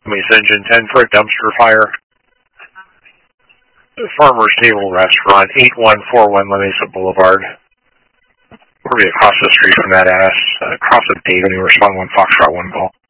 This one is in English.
Mesa Engine 10 for a dumpster fire. The Farmer's Table Restaurant, 8141 La Mesa Boulevard. We'll be across the street from that ass. Cross of Dave, and you respond 1 Foxtrot 1 call.